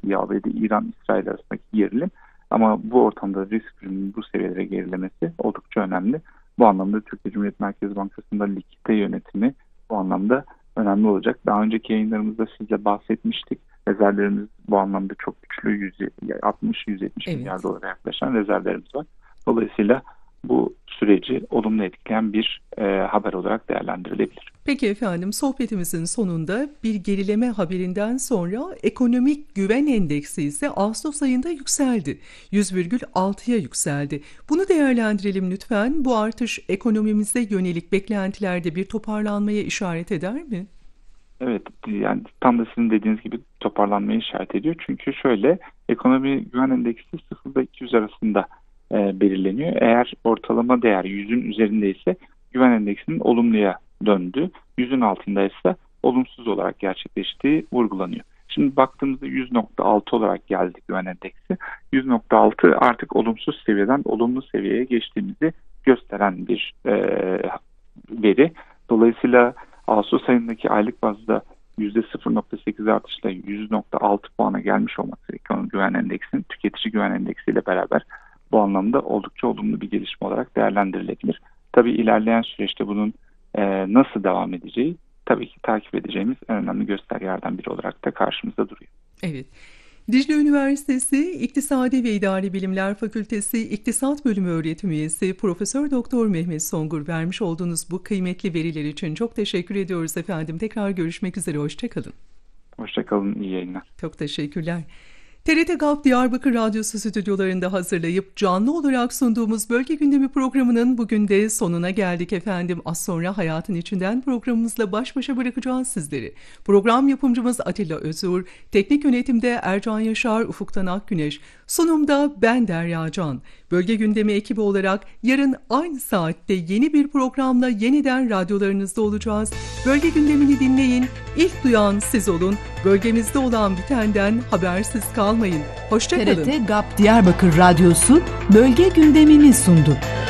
Türkiye, ABD, İran, İsrail arasındaki gerilim. Ama bu ortamda risk priminin bu seviyelere gerilemesi oldukça önemli. Bu anlamda Türkiye Cumhuriyet Merkez Bankası'nda likidite yönetimi bu anlamda önemli olacak. Daha önceki yayınlarımızda sizle bahsetmiştik. Rezervlerimiz bu anlamda çok güçlü, 60-170 milyar dolara yaklaşan rezervlerimiz var. Dolayısıyla bu süreci olumlu etkileyen bir haber olarak değerlendirilebilir. Peki efendim, sohbetimizin sonunda bir gerileme haberinden sonra ekonomik güven endeksi ise Ağustos ayında yükseldi. 100,6'ya yükseldi. Bunu değerlendirelim lütfen. Bu artış ekonomimize yönelik beklentilerde bir toparlanmaya işaret eder mi? Evet, yani tam da sizin dediğiniz gibi toparlanmayı işaret ediyor. Çünkü şöyle, ekonomi güven endeksi 0 ile 200 arasında belirleniyor. Eğer ortalama değer 100'ün üzerindeyse güven endeksinin olumluya döndü. 100'ün altındaysa olumsuz olarak gerçekleştiği vurgulanıyor. Şimdi baktığımızda 100.6 olarak geldi güven endeksi. 100.6 artık olumsuz seviyeden olumlu seviyeye geçtiğimizi gösteren bir veri. Dolayısıyla Ağustos ayındaki aylık bazda %0.8 artışla 100.6 puana gelmiş olması ekonomi güven endeksinin tüketici güven endeksiyle beraber bu anlamda oldukça olumlu bir gelişme olarak değerlendirilebilir. Tabii ilerleyen süreçte bunun nasıl devam edeceği tabii ki takip edeceğimiz en önemli göstergelerden biri olarak da karşımızda duruyor. Evet. Dicle Üniversitesi İktisadi ve İdari Bilimler Fakültesi İktisat Bölümü öğretim üyesi Profesör Doktor Mehmet Songur, vermiş olduğunuz bu kıymetli veriler için çok teşekkür ediyoruz efendim. Tekrar görüşmek üzere. Hoşçakalın. Hoşçakalın. İyi yayınlar. Çok teşekkürler. TRT GAP Diyarbakır Radyosu stüdyolarında hazırlayıp canlı olarak sunduğumuz Bölge Gündemi programının bugün de sonuna geldik efendim. Az sonra Hayatın İçinden programımızla baş başa bırakacağız sizleri. Program yapımcımız Atilla Özür, teknik yönetimde Ercan Yaşar, Ufuktan Akgüneş, sunumda ben Derya Can. Bölge Gündemi ekibi olarak yarın aynı saatte yeni bir programla yeniden radyolarınızda olacağız. Bölge Gündemi'ni dinleyin, ilk duyan siz olun, bölgemizde olan bitenden habersiz kalmayın. Hoşça kalın. TRT GAP Diyarbakır Radyosu Bölge Gündemi'ni sundu.